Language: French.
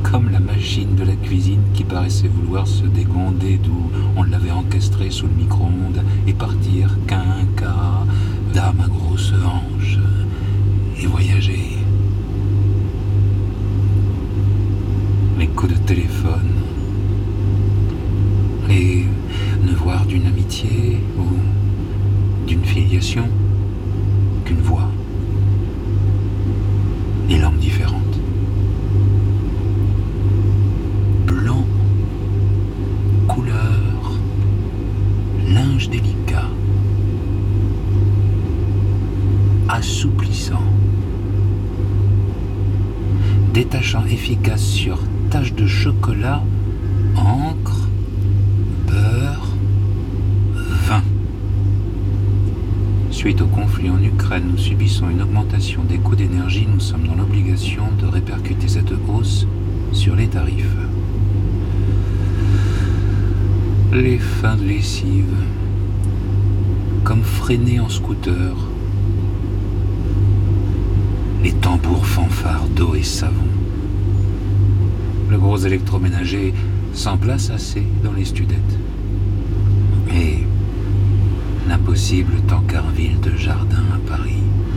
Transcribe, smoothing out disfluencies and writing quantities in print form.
comme la machine de la cuisine qui paraissait vouloir se dégonder d'où on l'avait encastrée sous le micro-ondes et partir qu'un cas d'âme à grosse hanche et voyager. Les coups de téléphone, les ne voir d'une amitié ou d'une filiation qu'une voix, les langues différentes. Blanc, couleur, linge délicat, assouplissant, détachant efficace sur taches de chocolat, encre, beurre, vin. Suite au conflit en Ukraine, nous subissons une augmentation des coûts d'énergie. Nous sommes dans l'obligation de répercuter cette hausse sur les tarifs. Les fins de lessive, comme freinés en scooter. Les tambours fanfares d'eau et savon. Le gros électroménager sans place assez dans les studettes. Et l'impossible tankerville de jardin à Paris.